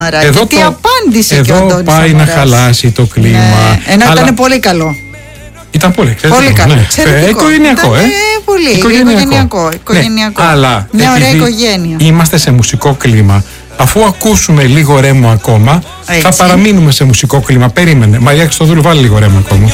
Εδώ τι απάντησε εδώ και ο Αντώνης πάει Σαμαράς να χαλάσει το κλίμα. Ναι, ενώ αλλά... ήταν πολύ καλό. Ήταν πολύ καλό. Ναι. Οικογενειακό, Πολύ οικογενειακό. Ναι, αλλά μια ωραία οικογένεια. Είμαστε σε μουσικό κλίμα. Αφού ακούσουμε λίγο Ρέμο ακόμα, θα παραμείνουμε σε μουσικό κλίμα. Περίμενε. Μαρία Χριστοδούλου, βάλει λίγο Ρέμο ακόμα.